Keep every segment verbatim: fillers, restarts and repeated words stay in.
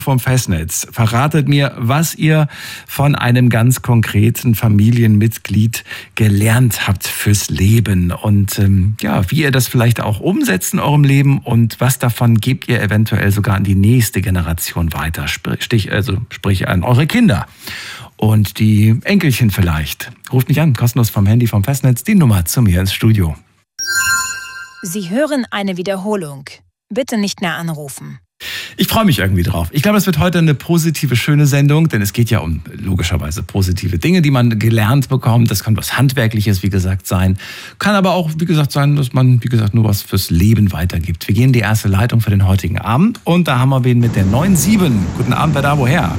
vom Festnetz. Verratet mir, was ihr von einem ganz konkreten Familienmitglied gelernt habt fürs Leben und ähm, ja, wie ihr das vielleicht auch umsetzt in eurem Leben und was davon gebt ihr eventuell sogar an die nächste Generation weiter, sprich, also sprich an eure Kinder und die Enkelchen vielleicht. Ruft mich an, kostenlos vom Handy vom Festnetz, die Nummer zu mir ins Studio. Sie hören eine Wiederholung. Bitte nicht mehr anrufen. Ich freue mich irgendwie drauf. Ich glaube, es wird heute eine positive, schöne Sendung, denn es geht ja um logischerweise positive Dinge, die man gelernt bekommt. Das kann was Handwerkliches, wie gesagt, sein. Kann aber auch, wie gesagt, sein, dass man, wie gesagt, nur was fürs Leben weitergibt. Wir gehen in die erste Leitung für den heutigen Abend und da haben wir wen mit der neun sieben. Guten Abend, wer da, woher?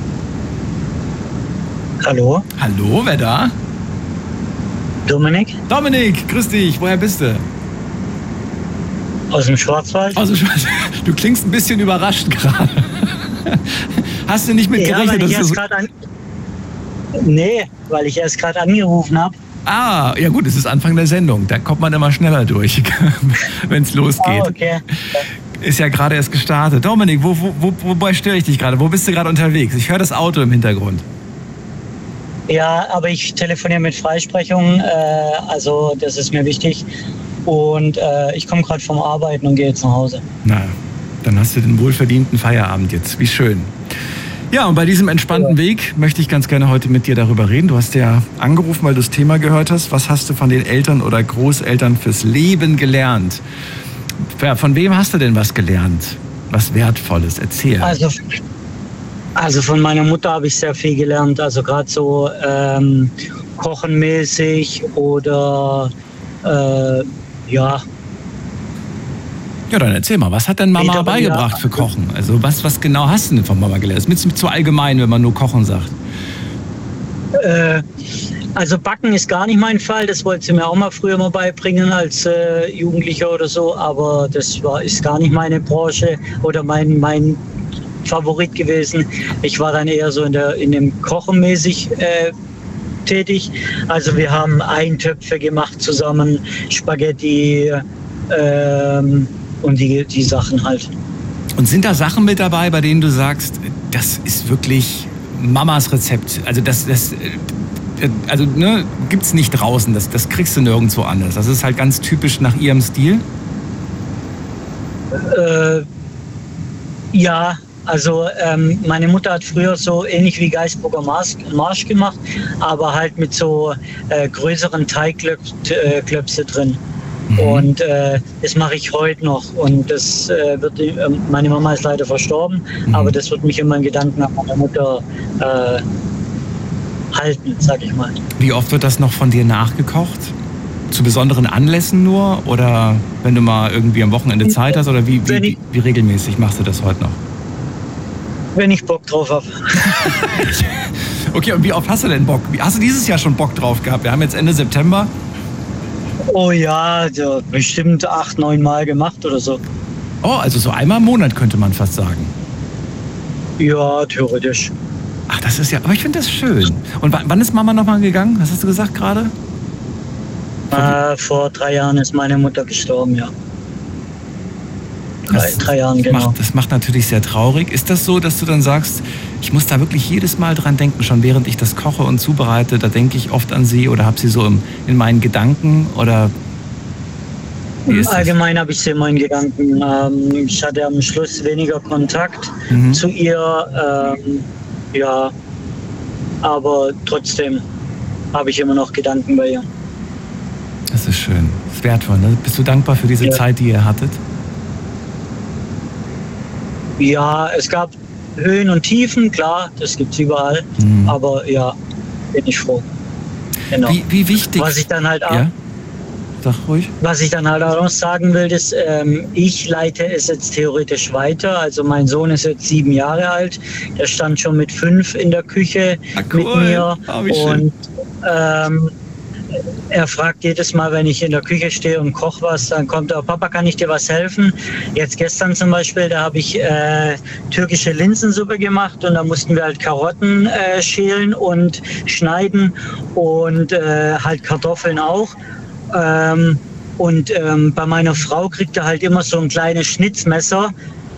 Hallo? Hallo, wer da? Dominik? Dominik, grüß dich, woher bist du? Aus dem Schwarzwald. Aus dem Schwarzwald. Du klingst ein bisschen überrascht gerade. Hast du nicht mit ja, gerechnet, weil ich dass erst du... An... Nee, weil ich erst gerade angerufen habe. Ah, ja gut, es ist Anfang der Sendung. Da kommt man immer schneller durch, wenn es losgeht. Oh, okay. Ist ja gerade erst gestartet. Dominik, wo, wo, wo, wobei störe ich dich gerade? Wo bist du gerade unterwegs? Ich höre das Auto im Hintergrund. Ja, aber ich telefoniere mit Freisprechung, äh, also das ist mir wichtig. Und äh, ich komme gerade vom Arbeiten und gehe jetzt nach Hause. Na, dann hast du den wohlverdienten Feierabend jetzt. Wie schön. Ja, und bei diesem entspannten ja. Weg möchte ich ganz gerne heute mit dir darüber reden. Du hast ja angerufen, weil du das Thema gehört hast. Was hast du von den Eltern oder Großeltern fürs Leben gelernt? Von wem hast du denn was gelernt? Was Wertvolles? Erzähl. Also, also von meiner Mutter habe ich sehr viel gelernt. Also gerade so ähm, kochenmäßig oder... Äh, Ja. Ja, dann erzähl mal, was hat denn Mama beigebracht für Kochen? Also was, was genau hast du denn von Mama gelernt? Das ist zu allgemein, wenn man nur Kochen sagt. Äh, also Backen ist gar nicht mein Fall. Das wollte sie mir auch mal früher mal beibringen als äh, Jugendlicher oder so. Aber das war, ist gar nicht meine Branche oder mein, mein Favorit gewesen. Ich war dann eher so in, der, in dem Kochen mäßig äh, tätig. Also wir haben Eintöpfe gemacht zusammen, Spaghetti ähm, und die, die Sachen halt. Und sind da Sachen mit dabei, bei denen du sagst, das ist wirklich Mamas Rezept? Also das, das also, ne, gibt's nicht draußen, das, das kriegst du nirgendwo anders. Das ist halt ganz typisch nach ihrem Stil? Äh, ja, Also ähm, meine Mutter hat früher so ähnlich wie Geisburger Marsch, Marsch gemacht, aber halt mit so äh, größeren Teigklöpse drin. Mhm. Und äh, das mache ich heute noch. Und das äh, wird äh, meine Mama ist leider verstorben, mhm. aber das wird mich immer in Gedanken an meine Mutter äh, halten, sag ich mal. Wie oft wird das noch von dir nachgekocht? Zu besonderen Anlässen nur? Oder wenn du mal irgendwie am Wochenende Zeit hast? Oder wie, wie, wie, wie regelmäßig machst du das heute noch? Wenn ich Bock drauf habe. Okay, und wie oft hast du denn Bock? Hast du dieses Jahr schon Bock drauf gehabt? Wir haben jetzt Ende September. Oh ja, ja bestimmt acht, neun Mal gemacht oder so. Oh, also so einmal im Monat könnte man fast sagen. Ja, theoretisch. Ach, das ist ja, aber ich finde das schön. Und w- wann ist Mama nochmal gegangen? Was hast du gesagt gerade? Äh, vor drei Jahren ist meine Mutter gestorben, ja. Drei, Das drei Jahren, genau. Macht, das macht natürlich sehr traurig. Ist das so, dass du dann sagst, ich muss da wirklich jedes Mal dran denken, schon während ich das koche und zubereite, da denke ich oft an sie oder habe sie so im, in meinen Gedanken oder wie ist das? Allgemein habe ich sie immer in Gedanken. Ähm, ich hatte am Schluss weniger Kontakt Mhm. zu ihr, ähm, ja, aber trotzdem habe ich immer noch Gedanken bei ihr. Das ist schön. Das ist wertvoll, ne? Bist du dankbar für diese Ja. Zeit, die ihr hattet? Ja, es gab Höhen und Tiefen, klar, das gibt es überall, Mhm. aber ja, bin ich froh. Genau. Wie, wie wichtig... Was ich dann halt auch, Ja? Sag ruhig. was ich dann halt auch noch sagen will, ist, ähm, ich leite es jetzt theoretisch weiter. Also mein Sohn ist jetzt sieben Jahre alt, der stand schon mit fünf in der Küche Ah, cool. mit mir Oh, wie schön. und ähm, er fragt jedes Mal, wenn ich in der Küche stehe und koche was, dann kommt er, Papa, kann ich dir was helfen? Jetzt gestern zum Beispiel, da habe ich äh, türkische Linsensuppe gemacht und da mussten wir halt Karotten äh, schälen und schneiden und äh, halt Kartoffeln auch. Ähm, und ähm, bei meiner Frau kriegt er halt immer so ein kleines Schnitzmesser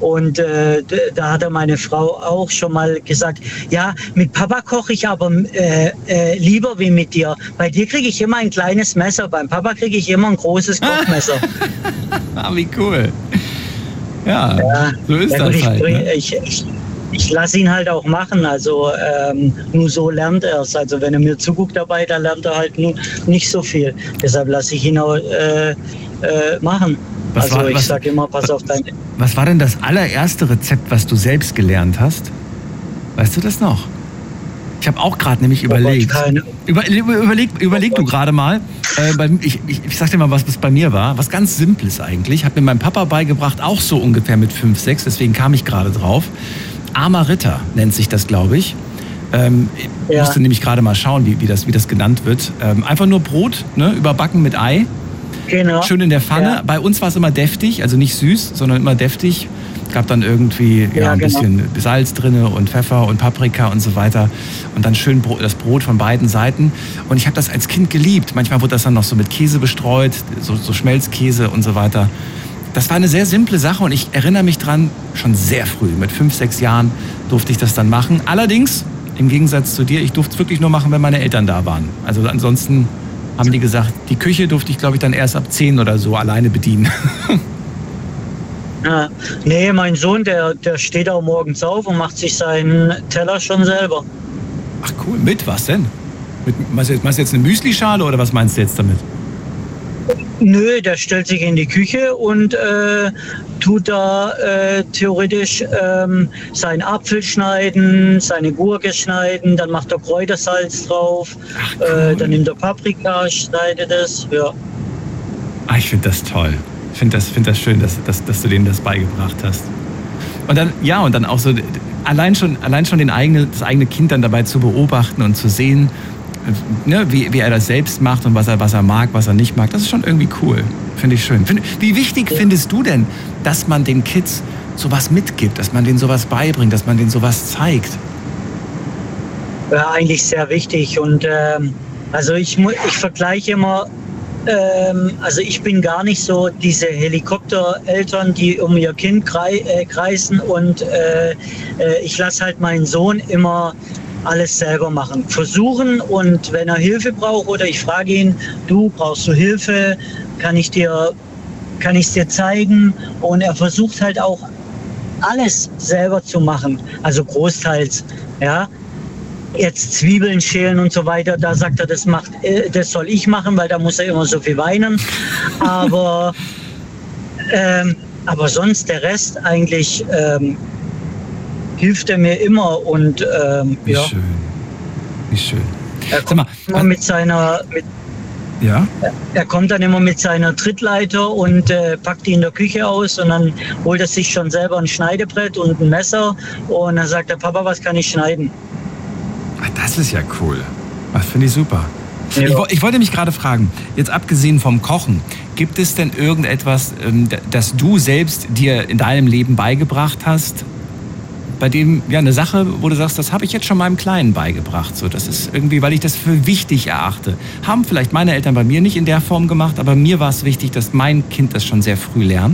Und äh, da hat er meine Frau auch schon mal gesagt, ja, mit Papa koche ich aber äh, äh, lieber wie mit dir. Bei dir kriege ich immer ein kleines Messer, beim Papa kriege ich immer ein großes Kochmesser. Ah, wie cool. Ja, ja, so ist ja, das gut, ich, halt. Ne? Ich, ich, ich lasse ihn halt auch machen, also ähm, nur so lernt er es. Also wenn er mir zuguckt dabei, dann lernt er halt nur nicht so viel. Deshalb lasse ich ihn auch äh, äh, machen. Was also war, ich was, sage immer, pass auf dein... Was war denn das allererste Rezept, was du selbst gelernt hast? Weißt du das noch? Ich habe auch gerade nämlich überlegt. Keine. Über, überleg überleg du gerade mal. Äh, bei, ich, ich, ich sag dir mal, was das bei mir war. Was ganz Simples eigentlich. Hat mir mein Papa beigebracht, auch so ungefähr mit fünf, sechs. Deswegen kam ich gerade drauf. Armer Ritter nennt sich das, glaube ich. Ähm, ich ja. musste nämlich gerade mal schauen, wie, wie, das, wie das genannt wird. Ähm, einfach nur Brot, ne, überbacken mit Ei. Genau. Schön in der Pfanne. Ja. Bei uns war es immer deftig, also nicht süß, sondern immer deftig. Gab dann irgendwie ja, ja, ein genau. bisschen Salz drin und Pfeffer und Paprika und so weiter. Und dann schön das Brot von beiden Seiten. Und ich habe das als Kind geliebt. Manchmal wurde das dann noch so mit Käse bestreut, so, so Schmelzkäse und so weiter. Das war eine sehr simple Sache und ich erinnere mich dran, schon sehr früh, mit fünf, sechs Jahren durfte ich das dann machen. Allerdings, im Gegensatz zu dir, ich durfte es wirklich nur machen, wenn meine Eltern da waren. Also ansonsten haben die gesagt, die Küche durfte ich, glaube ich, dann erst ab zehn oder so alleine bedienen. Ja, nee, mein Sohn, der, der steht auch morgens auf und macht sich seinen Teller schon selber. Ach cool, mit was denn? Mit, meinst du jetzt, meinst du jetzt eine Müslischale oder was meinst du jetzt damit? Nö, der stellt sich in die Küche und äh, tut da äh, theoretisch ähm, seinen Apfel schneiden, seine Gurke schneiden, dann macht er Kräutersalz drauf, Ach, cool. äh, dann nimmt er Paprika, schneidet es, ja. Ah, ich finde das toll. Ich finde das, find das schön, dass, dass, dass du denen das beigebracht hast. Und dann, ja, und dann auch so, allein schon, allein schon den eigene, das eigene Kind dann dabei zu beobachten und zu sehen, ne, wie, wie er das selbst macht und was er, was er mag, was er nicht mag, das ist schon irgendwie cool. Finde ich schön. Find, wie wichtig ja. findest du denn, dass man den Kids sowas mitgibt, dass man denen sowas beibringt, dass man denen sowas zeigt? Ja, eigentlich sehr wichtig. Und ähm, also ich, ich vergleiche immer, ähm, also ich bin gar nicht so diese Helikoptereltern, die um ihr Kind krei äh, kreisen und äh, äh, ich lasse halt meinen Sohn immer alles selber machen. Versuchen und wenn er Hilfe braucht oder ich frage ihn, du brauchst du Hilfe, kann ich dir, kann ich es dir zeigen? Und er versucht halt auch alles selber zu machen, also großteils, ja. Jetzt Zwiebeln schälen und so weiter, da sagt er, das macht, das soll ich machen, weil da muss er immer so viel weinen. Aber, ähm, aber sonst der Rest eigentlich ähm, hilft er mir immer und ähm, Wie ja. schön. Wie schön. Er kommt immer mit seiner, mit, ja? er kommt dann immer mit seiner Trittleiter und äh, packt die in der Küche aus und dann holt er sich schon selber ein Schneidebrett und ein Messer und dann sagt der Papa, was kann ich schneiden? Ach, das ist ja cool. Das finde ich super. Ja. Ich, ich wollte mich gerade fragen, jetzt abgesehen vom Kochen, gibt es denn irgendetwas, das du selbst dir in deinem Leben beigebracht hast, bei dem, ja, eine Sache, wo du sagst, das habe ich jetzt schon meinem Kleinen beigebracht. So, das ist irgendwie, weil ich das für wichtig erachte. Haben vielleicht meine Eltern bei mir nicht in der Form gemacht, aber mir war es wichtig, dass mein Kind das schon sehr früh lernt.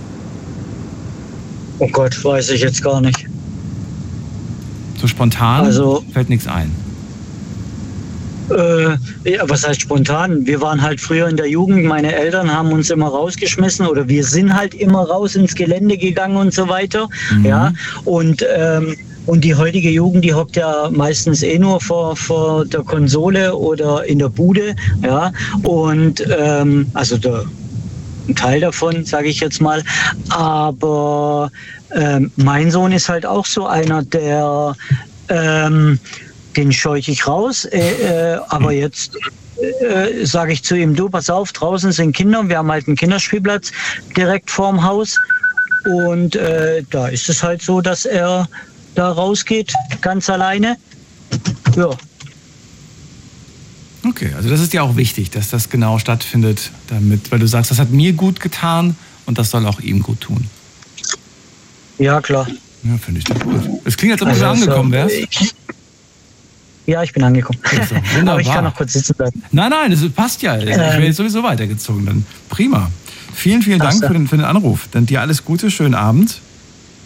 Oh Gott, weiß ich jetzt gar nicht. So spontan also, fällt nichts ein. Äh, ja, was heißt spontan? Wir waren halt früher in der Jugend, meine Eltern haben uns immer rausgeschmissen oder wir sind halt immer raus ins Gelände gegangen und so weiter. Mhm. Ja, und, ähm, und die heutige Jugend, die hockt ja meistens eh nur vor, vor der Konsole oder in der Bude. Ja, und ähm, also der, ein Teil davon, sage ich jetzt mal. Aber ähm, mein Sohn ist halt auch so einer, der ähm, den scheuche ich raus, äh, äh, aber jetzt äh, sage ich zu ihm, du, pass auf, draußen sind Kinder, wir haben halt einen Kinderspielplatz direkt vorm Haus und äh, da ist es halt so, dass er da rausgeht, ganz alleine. Ja. Okay, also das ist ja auch wichtig, dass das genau stattfindet, damit, weil du sagst, das hat mir gut getan und das soll auch ihm gut tun. Ja, klar. Ja, finde ich doch gut. Es klingt, als ob du also, angekommen wärst. Ich, ja, ich bin angekommen. Also, wunderbar. Aber ich kann noch kurz sitzen bleiben. Nein, nein, das passt ja. Ich ähm, wäre jetzt sowieso weitergezogen. Dann prima. Vielen, vielen Dank für den, für den Anruf. Dann dir alles Gute, schönen Abend.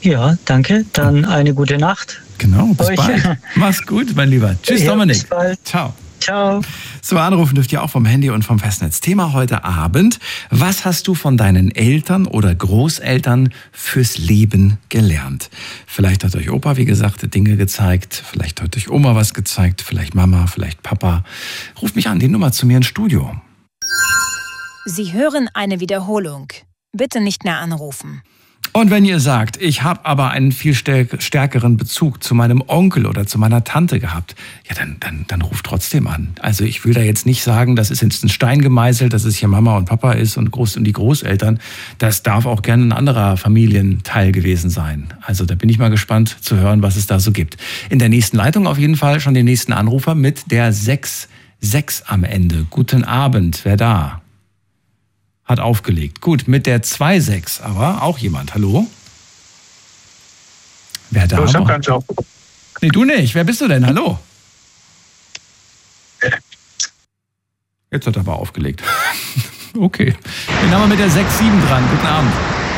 Ja, danke. Dann eine gute Nacht. Genau, bis euch. bald. Mach's gut, mein Lieber. Tschüss, Ja, Dominik. bis bald. Ciao. Ciao. So, anrufen dürft ihr auch vom Handy und vom Festnetz. Thema heute Abend: Was hast du von deinen Eltern oder Großeltern fürs Leben gelernt? Vielleicht hat euch Opa, wie gesagt, Dinge gezeigt. Vielleicht hat euch Oma was gezeigt. Vielleicht Mama, vielleicht Papa. Ruft mich an, die Nummer zu mir ins Studio. Sie hören eine Wiederholung. Bitte nicht mehr anrufen. Und wenn ihr sagt, ich habe aber einen viel stärkeren Bezug zu meinem Onkel oder zu meiner Tante gehabt, ja, dann, dann, dann ruft trotzdem an. Also ich will da jetzt nicht sagen, das ist jetzt ein Stein gemeißelt, dass es hier Mama und Papa ist und, Groß- und die Großeltern. Das darf auch gerne ein anderer Familienteil gewesen sein. Also da bin ich mal gespannt zu hören, was es da so gibt. In der nächsten Leitung auf jeden Fall schon den nächsten Anrufer mit der sechs sechs am Ende. Guten Abend, wer da? Hat aufgelegt. Gut, mit der zwei sechs aber auch jemand. Hallo? Wer da? Ich hab keinen Job. Nee, du nicht. Wer bist du denn? Hallo? Jetzt hat er aber aufgelegt. Okay. Dann haben wir mit der sechs sieben dran. Guten Abend.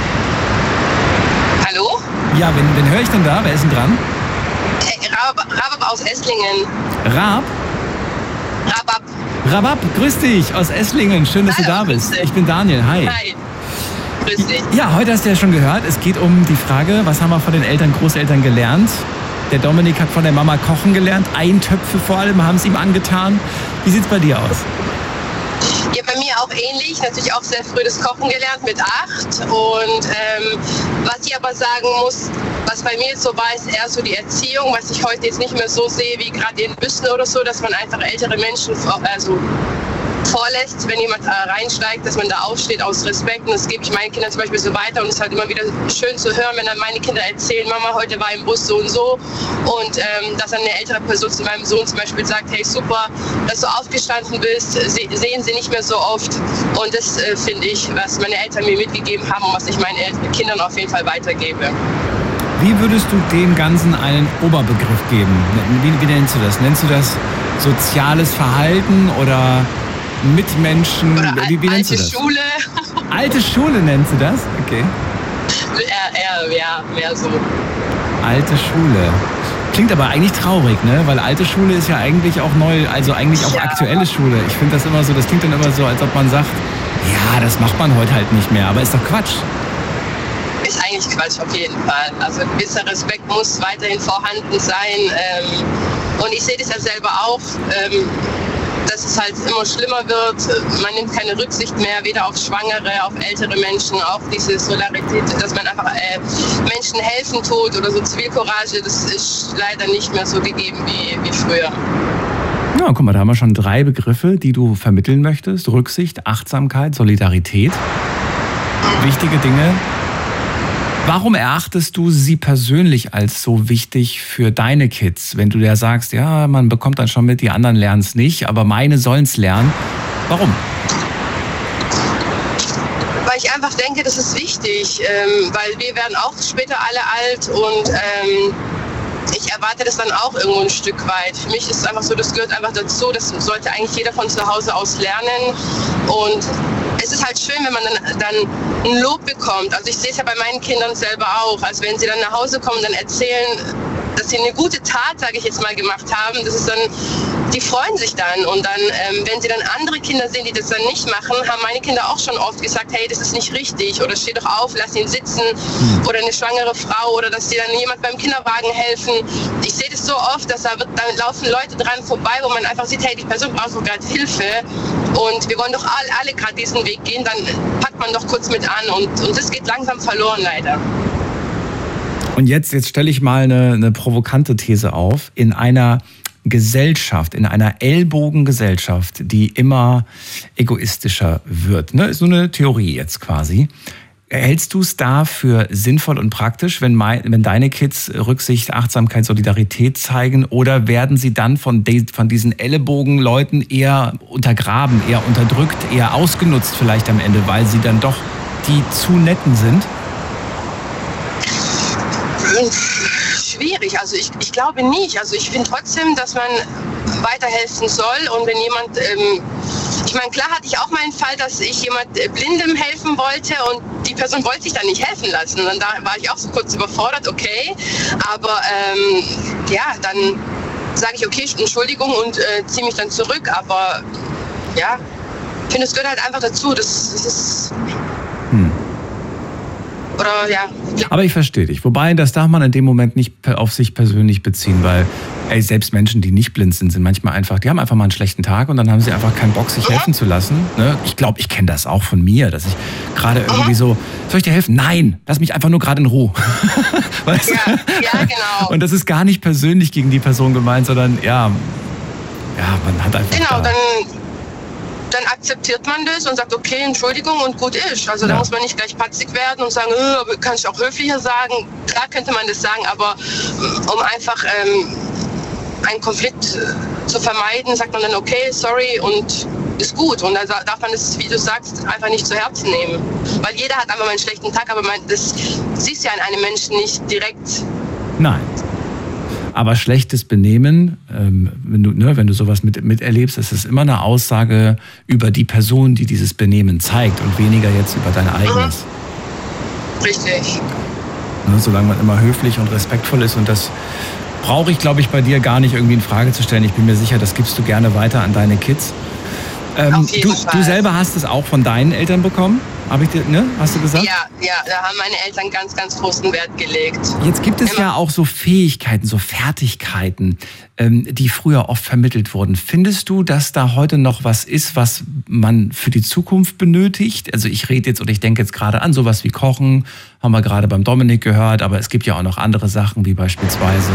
Hallo? Ja, wen, wen höre ich denn da? Wer ist denn dran? Äh, Rab, Rabab aus Esslingen. Raab? Rabab. Rabab, grüß dich aus Esslingen. Schön, dass Hallo, du da bist. grüß dich. Ich bin Daniel. Hi. Hi. Grüß dich. Ja, heute hast du ja schon gehört, es geht um die Frage, was haben wir von den Eltern, Großeltern gelernt? Der Dominik hat von der Mama kochen gelernt, Eintöpfe vor allem haben es ihm angetan. Wie sieht's bei dir aus? Ja, bei mir auch ähnlich. Natürlich auch sehr früh das Kochen gelernt mit acht. Und ähm, was ich aber sagen muss, was bei mir jetzt so war, ist eher so die Erziehung, was ich heute jetzt nicht mehr so sehe wie gerade in Büsten oder so, dass man einfach ältere Menschen also vorlässt, wenn jemand äh, reinsteigt, dass man da aufsteht aus Respekt. Und das gebe ich meinen Kindern zum Beispiel so weiter. Und es ist halt immer wieder schön zu hören, wenn dann meine Kinder erzählen, Mama, heute war im Bus so und so. Und ähm, dass dann eine ältere Person zu meinem Sohn zum Beispiel sagt, hey, super, dass du aufgestanden bist, se- sehen sie nicht mehr so oft. Und das äh, finde ich, was meine Eltern mir mitgegeben haben und was ich meinen El- Kindern auf jeden Fall weitergebe. Wie würdest du dem Ganzen einen Oberbegriff geben? Wie, wie nennst du das? Nennst du das soziales Verhalten oder Mitmenschen? Oder wie, wie nennst alte du das? Schule. Alte Schule nennst du das? Okay. eher, eher, ja, mehr so. Alte Schule. Klingt aber eigentlich traurig, ne? Weil alte Schule ist ja eigentlich auch neu, also eigentlich auch Ja. aktuelle Schule. Ich finde das immer so, das klingt dann immer so, als ob man sagt, ja, das macht man heute halt nicht mehr. Aber ist doch Quatsch. Ist eigentlich Quatsch, auf jeden Fall. Also ein gewisser Respekt muss weiterhin vorhanden sein. Ähm, und ich sehe das ja selber auch, ähm, dass es halt immer schlimmer wird. Man nimmt keine Rücksicht mehr, weder auf Schwangere, auf ältere Menschen, auch diese Solidarität, dass man einfach äh, Menschen helfen tut oder so Zivilcourage, das ist leider nicht mehr so gegeben wie, wie früher. Ja, guck mal, da haben wir schon drei Begriffe, die du vermitteln möchtest. Rücksicht, Achtsamkeit, Solidarität. Wichtige Dinge. Warum erachtest du sie persönlich als so wichtig für deine Kids? Wenn du ja sagst, ja, man bekommt dann schon mit, die anderen lernen es nicht, aber meine sollen es lernen. Warum? Weil ich einfach denke, das ist wichtig, ähm, weil wir werden auch später alle alt und ähm, ich erwarte das dann auch irgendwo ein Stück weit. Für mich ist es einfach so, das gehört einfach dazu, das sollte eigentlich jeder von zu Hause aus lernen. Und es ist halt schön, wenn man dann, dann ein Lob bekommt. Also ich sehe es ja bei meinen Kindern selber auch. Also wenn sie dann nach Hause kommen, dann erzählen, dass sie eine gute Tat, sage ich jetzt mal, gemacht haben. Das ist dann, die freuen sich dann. Und dann, ähm, wenn sie dann andere Kinder sehen, die das dann nicht machen, haben meine Kinder auch schon oft gesagt, hey, das ist nicht richtig. Oder steh doch auf, lass ihn sitzen. Oder eine schwangere Frau. Oder dass die dann jemand beim Kinderwagen helfen. Ich sehe das so oft, dass da wird, dann laufen Leute dran vorbei, wo man einfach sieht, hey, die Person braucht doch gerade Hilfe. Und wir wollen doch alle, alle gerade diesen Weg gehen. Dann packt man doch kurz mit an. Und, und das geht langsam verloren, leider. Und jetzt, jetzt stelle ich mal eine, eine provokante These auf. In einer Gesellschaft, in einer Ellbogengesellschaft, die immer egoistischer wird, ne? Ist so eine Theorie jetzt quasi. Hältst du es da für sinnvoll und praktisch, wenn, mein, wenn deine Kids Rücksicht, Achtsamkeit, Solidarität zeigen? Oder werden sie dann von, de, von diesen Ellenbogenleuten eher untergraben, eher unterdrückt, eher ausgenutzt vielleicht am Ende, weil sie dann doch die zu Netten sind? Schwierig, also ich, ich glaube nicht. Also ich finde trotzdem, dass man weiterhelfen soll und wenn jemand ähm, ich meine, klar hatte ich auch mal einen Fall, dass ich jemand Blindem helfen wollte und die Person wollte sich dann nicht helfen lassen. Und da war ich auch so kurz überfordert, okay. Aber ähm, ja, dann sage ich, okay, Entschuldigung und äh, ziehe mich dann zurück. Aber ja, ich finde, es gehört halt einfach dazu. Das, das ist... Hm. Oder ja. Aber ich verstehe dich. Wobei, das darf man in dem Moment nicht auf sich persönlich beziehen, weil ey, selbst Menschen, die nicht blind sind, sind manchmal einfach, die haben einfach mal einen schlechten Tag und dann haben sie einfach keinen Bock, sich helfen zu lassen. Ne? Ich glaube, ich kenne das auch von mir, dass ich gerade irgendwie so, soll ich dir helfen? Nein, lass mich einfach nur gerade in Ruhe. Weißt du? Ja, ja, genau. Und das ist gar nicht persönlich gegen die Person gemeint, sondern ja, ja, man hat einfach Genau, da dann... dann akzeptiert man das und sagt, okay, Entschuldigung und gut ist. Also ja. Da muss man nicht gleich patzig werden und sagen, äh, kann ich auch höflicher sagen. Klar könnte man das sagen, aber um einfach ähm, einen Konflikt äh, zu vermeiden, sagt man dann, okay, sorry und ist gut. Und dann darf man das, wie du sagst, einfach nicht zu Herzen nehmen. Weil jeder hat einfach mal einen schlechten Tag, aber man, das siehst ja in einem Menschen nicht direkt. Nein. Aber schlechtes Benehmen, ähm, wenn du, ne, wenn du sowas mit, miterlebst, ist es immer eine Aussage über die Person, die dieses Benehmen zeigt und weniger jetzt über dein eigenes. Mhm. Richtig. Ne, solange man immer höflich und respektvoll ist, und das brauche ich, glaube ich, bei dir gar nicht irgendwie in Frage zu stellen. Ich bin mir sicher, das gibst du gerne weiter an deine Kids. Ähm, Auf jeden du, Fall. du selber hast es auch von deinen Eltern bekommen? Hab ich dir, ne? Hast du gesagt? Ja, ja, da haben meine Eltern ganz, ganz großen Wert gelegt. Jetzt gibt es Immer. ja auch so Fähigkeiten, so Fertigkeiten, ähm, die früher oft vermittelt wurden. Findest du, dass da heute noch was ist, was man für die Zukunft benötigt? Also ich rede jetzt oder ich denke jetzt gerade an sowas wie Kochen, haben wir gerade beim Dominik gehört, aber es gibt ja auch noch andere Sachen, wie beispielsweise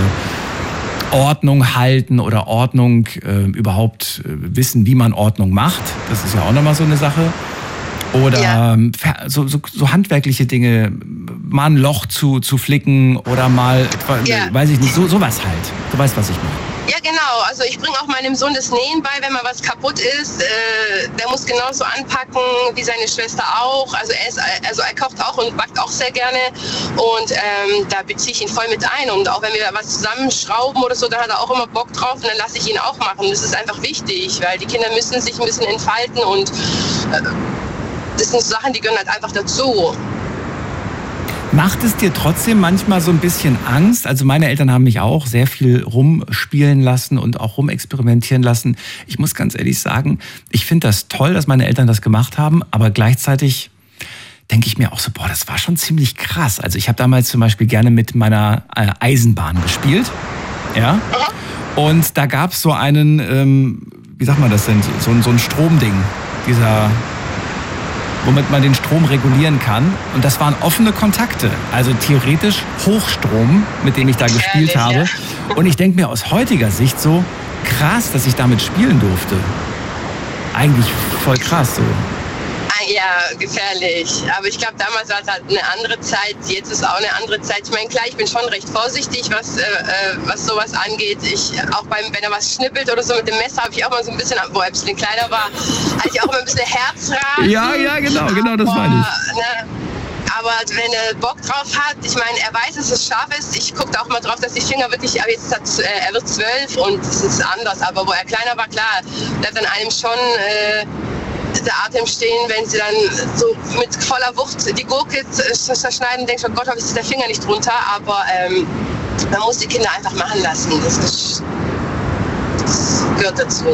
Ordnung halten oder Ordnung, äh, überhaupt äh, wissen, wie man Ordnung macht. Das ist ja auch nochmal so eine Sache. Oder ja. so, so, so handwerkliche Dinge, mal ein Loch zu, zu flicken oder mal, ja. weiß ich nicht, so sowas halt. Du weißt, was ich meine. Ja, genau. Also ich bringe auch meinem Sohn das Nähen bei, wenn mal was kaputt ist. Äh, der muss genauso anpacken wie seine Schwester auch. Also er, ist, also er kocht auch und backt auch sehr gerne. Und ähm, da beziehe ich ihn voll mit ein. Und auch wenn wir was zusammenschrauben oder so, dann hat er auch immer Bock drauf und dann lasse ich ihn auch machen. Das ist einfach wichtig, weil die Kinder müssen sich ein bisschen entfalten und äh, das sind Sachen, die gehören halt einfach dazu. Macht es dir trotzdem manchmal so ein bisschen Angst? Also meine Eltern haben mich auch sehr viel rumspielen lassen und auch rumexperimentieren lassen. Ich muss ganz ehrlich sagen, ich finde das toll, dass meine Eltern das gemacht haben, aber gleichzeitig denke ich mir auch so, boah, das war schon ziemlich krass. Also ich habe damals zum Beispiel gerne mit meiner äh, Eisenbahn gespielt, ja. Und da gab es so einen, ähm, wie sagt man das denn, so, so ein Stromding, dieser... womit man den Strom regulieren kann. Und das waren offene Kontakte. Also theoretisch Hochstrom, mit dem ich da gespielt habe. Und ich denke mir aus heutiger Sicht so, krass, dass ich damit spielen durfte. Eigentlich voll krass so. Ja, gefährlich. Aber ich glaube, damals war es halt eine andere Zeit. Jetzt ist auch eine andere Zeit. Ich meine, klar, ich bin schon recht vorsichtig, was, äh, was sowas angeht. Ich, auch beim, wenn er was schnippelt oder so mit dem Messer, habe ich auch mal so ein bisschen, wo er ein bisschen kleiner war, hatte ich auch immer ein bisschen Herzrasen. Ja, ja, genau, genau, das meine ich. Ne, aber wenn er Bock drauf hat, ich meine, er weiß, dass es scharf ist. Ich gucke auch mal drauf, dass die Finger wirklich, aber jetzt hat, äh, er wird zwölf und es ist anders. Aber wo er kleiner war, klar, bleibt an einem schon... Äh, der Atem stehen, wenn sie dann so mit voller Wucht die Gurke zerschneiden, denkst du, oh Gott, hoffentlich ist der Finger nicht drunter, aber ähm, man muss die Kinder einfach machen lassen. Das, ist, das gehört dazu.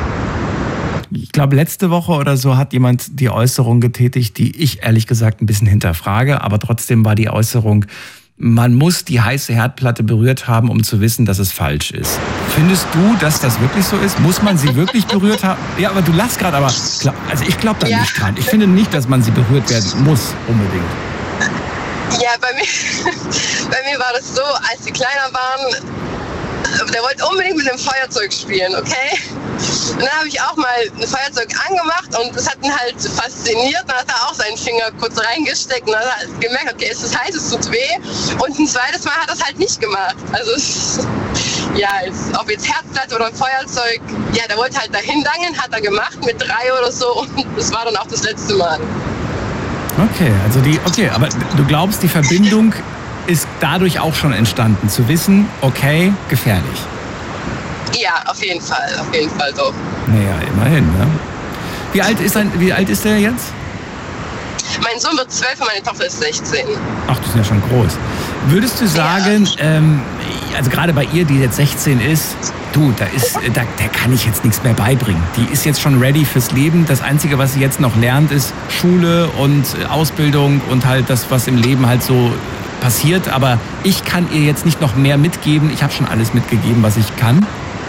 Ich glaube, letzte Woche oder so hat jemand die Äußerung getätigt, die ich ehrlich gesagt ein bisschen hinterfrage, aber trotzdem war die Äußerung, man muss die heiße Herdplatte berührt haben, um zu wissen, dass es falsch ist. Findest du, dass das wirklich so ist? Muss man sie wirklich berührt haben? Ja, aber du lachst gerade, aber glaub, also ich glaube da ja. nicht dran. Ich finde nicht, dass man sie berührt werden muss, unbedingt. Ja, bei mir, bei mir war das so, als die kleiner waren, der wollte unbedingt mit dem Feuerzeug spielen, okay? Und dann habe ich auch mal ein Feuerzeug angemacht und das hat ihn halt fasziniert. Dann hat er auch seinen Finger kurz reingesteckt und dann hat er gemerkt, okay, es ist heiß, es tut weh. Und ein zweites Mal hat er es halt nicht gemacht. Also es, ja, es, ob jetzt Herzblatt oder ein Feuerzeug, ja, der wollte halt dahin langen, hat er gemacht mit drei oder so und das war dann auch das letzte Mal. Okay, also die, okay, aber du glaubst, die Verbindung ist dadurch auch schon entstanden, zu wissen, okay, gefährlich. Ja, auf jeden Fall, auf jeden Fall so. Naja, immerhin, ne? Wie alt ist ein, wie alt ist der jetzt? Mein Sohn wird zwölf und meine Tochter ist sechzehn. Ach, die sind ja schon groß. Würdest du sagen, ja. ähm, also gerade bei ihr, die jetzt sechzehn ist, du, da ist, da, der kann ich jetzt nichts mehr beibringen. Die ist jetzt schon ready fürs Leben. Das Einzige, was sie jetzt noch lernt, ist Schule und Ausbildung und halt das, was im Leben halt so passiert. Aber ich kann ihr jetzt nicht noch mehr mitgeben. Ich habe schon alles mitgegeben, was ich kann.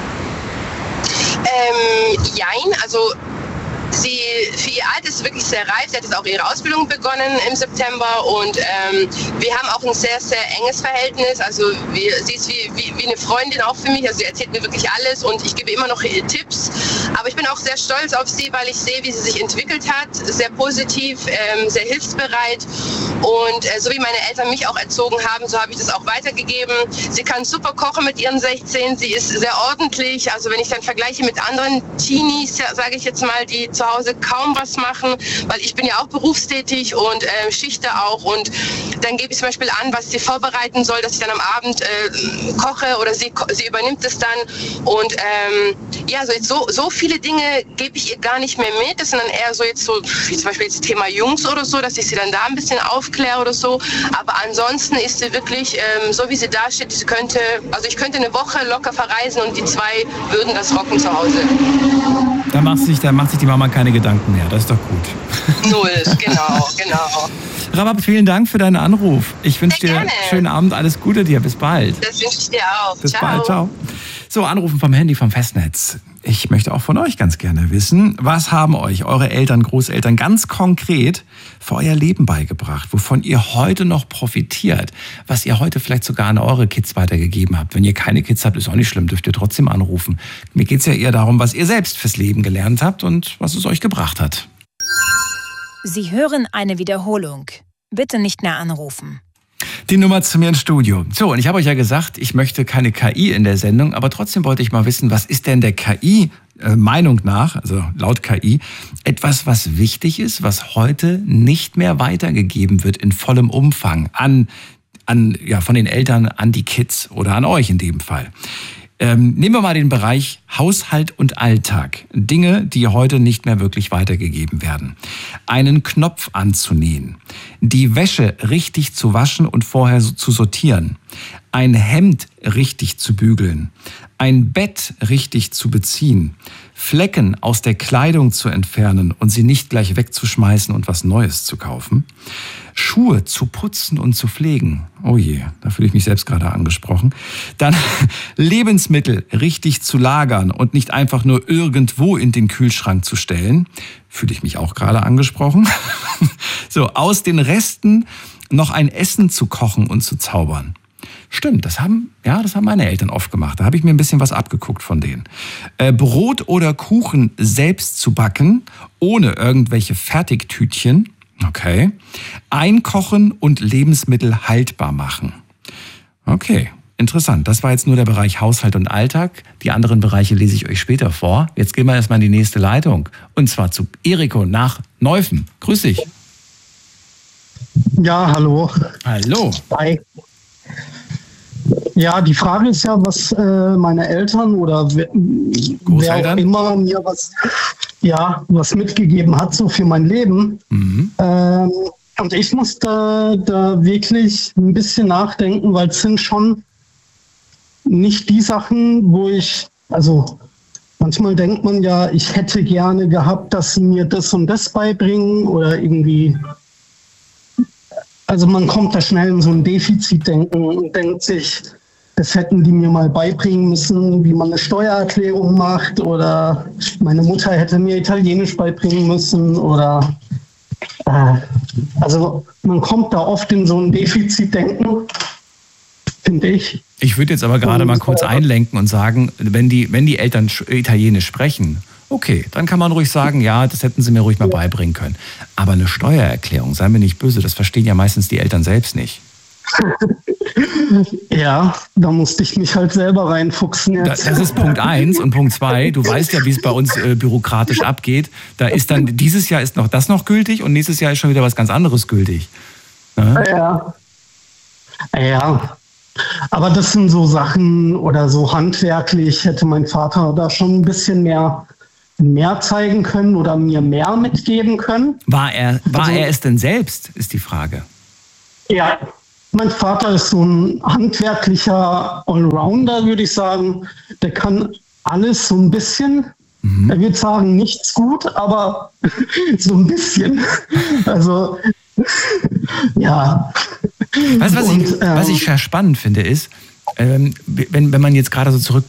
Ähm, jein, also sie, für ihr Alter ist wirklich sehr reif. Sie hat jetzt auch ihre Ausbildung begonnen im September und ähm, wir haben auch ein sehr, sehr enges Verhältnis. Also wir, sie ist wie, wie, wie eine Freundin auch für mich. Also sie erzählt mir wirklich alles und ich gebe immer noch Tipps. Aber ich bin auch sehr stolz auf sie, weil ich sehe, wie sie sich entwickelt hat. Sehr positiv, ähm, sehr hilfsbereit. Und äh, so wie meine Eltern mich auch erzogen haben, so habe ich das auch weitergegeben. Sie kann super kochen mit ihren sechzehn. Sie ist sehr ordentlich. Also wenn ich dann vergleiche mit anderen Teenies, sage ich jetzt mal, die zu Hause kaum was machen, weil ich bin ja auch berufstätig und äh, schichte auch und dann gebe ich zum Beispiel an, was sie vorbereiten soll, dass ich dann am Abend äh, koche oder sie, sie übernimmt es dann und ähm, ja, so, jetzt so, so viele Dinge gebe ich ihr gar nicht mehr mit, das sind dann eher so jetzt so, wie zum Beispiel jetzt Thema Jungs oder so, dass ich sie dann da ein bisschen aufkläre oder so, aber ansonsten ist sie wirklich ähm, so wie sie da steht, sie könnte, also ich könnte eine Woche locker verreisen und die zwei würden das rocken zu Hause. Da macht sich, da macht sich die Mama keine Gedanken mehr. Das ist doch gut. Null, genau, genau. Rabab, vielen Dank für deinen Anruf. Ich wünsche dir einen schönen Abend, alles Gute dir. Bis bald. Das wünsche ich dir auch. Bis ciao. bald, ciao. So, Anrufen vom Handy, vom Festnetz. Ich möchte auch von euch ganz gerne wissen, was haben euch eure Eltern, Großeltern ganz konkret für euer Leben beigebracht, wovon ihr heute noch profitiert, was ihr heute vielleicht sogar an eure Kids weitergegeben habt. Wenn ihr keine Kids habt, ist auch nicht schlimm, dürft ihr trotzdem anrufen. Mir geht's ja eher darum, was ihr selbst fürs Leben gelernt habt und was es euch gebracht hat. Sie hören eine Wiederholung. Bitte nicht mehr anrufen. Die Nummer zu mir ins Studio. So, und ich habe euch ja gesagt, ich möchte keine K I in der Sendung, aber trotzdem wollte ich mal wissen, was ist denn der K I äh, Meinung nach, also laut K I, etwas, was wichtig ist, was heute nicht mehr weitergegeben wird in vollem Umfang an, an ja, von den Eltern an die Kids oder an euch in dem Fall. Ähm, nehmen wir mal den Bereich Haushalt und Alltag. Dinge, die heute nicht mehr wirklich weitergegeben werden. Einen Knopf anzunähen. Die Wäsche richtig zu waschen und vorher zu sortieren. Ein Hemd richtig zu bügeln. Ein Bett richtig zu beziehen. Flecken aus der Kleidung zu entfernen und sie nicht gleich wegzuschmeißen und was Neues zu kaufen. Schuhe zu putzen und zu pflegen. Oh je, da fühle ich mich selbst gerade angesprochen. Dann Lebensmittel richtig zu lagern und nicht einfach nur irgendwo in den Kühlschrank zu stellen. Fühle ich mich auch gerade angesprochen. So, aus den Resten noch ein Essen zu kochen und zu zaubern. Stimmt, das haben, ja, das haben meine Eltern oft gemacht. Da habe ich mir ein bisschen was abgeguckt von denen. Äh, Brot oder Kuchen selbst zu backen, ohne irgendwelche Fertigtütchen. Okay. Einkochen und Lebensmittel haltbar machen. Okay, interessant. Das war jetzt nur der Bereich Haushalt und Alltag. Die anderen Bereiche lese ich euch später vor. Jetzt gehen wir erstmal in die nächste Leitung. Und zwar zu Eriko nach Neuffen. Grüß dich. Ja, hallo. Hallo. Hi. Ja, die Frage ist ja, was äh, meine Eltern oder wer, wer auch immer mir was, ja, was mitgegeben hat, so für mein Leben. Mhm. Ähm, und ich muss da, da wirklich ein bisschen nachdenken, weil es sind schon nicht die Sachen, wo ich, also manchmal denkt man ja, ich hätte gerne gehabt, dass sie mir das und das beibringen oder irgendwie. Also man kommt da schnell in so ein Defizitdenken und denkt sich, das hätten die mir mal beibringen müssen, wie man eine Steuererklärung macht oder meine Mutter hätte mir Italienisch beibringen müssen oder äh, also man kommt da oft in so ein Defizitdenken, finde ich. Ich würde jetzt aber gerade mal kurz einlenken und sagen, wenn die, wenn die Eltern Italienisch sprechen, okay, dann kann man ruhig sagen, ja, das hätten sie mir ruhig mal ja. beibringen können. Aber eine Steuererklärung, seien wir nicht böse, das verstehen ja meistens die Eltern selbst nicht. Ja, da musste ich mich halt selber reinfuchsen jetzt. Das ist Punkt eins und Punkt zwei, du weißt ja, wie es bei uns äh, bürokratisch abgeht. Da ist dann, dieses Jahr ist noch das noch gültig und nächstes Jahr ist schon wieder was ganz anderes gültig. Ja. Ja. Ja. Aber das sind so Sachen oder so handwerklich hätte mein Vater da schon ein bisschen mehr mehr zeigen können oder mir mehr mitgeben können. War er, war also, er es denn selbst, ist die Frage. Ja, mein Vater ist so ein handwerklicher Allrounder, würde ich sagen. Der kann alles so ein bisschen. Mhm. Er würde sagen, nichts gut, aber so ein bisschen. Also, ja. Weißt du, was, Und, ich, ähm, was ich sehr spannend finde, ist, ähm, wenn, wenn man jetzt gerade so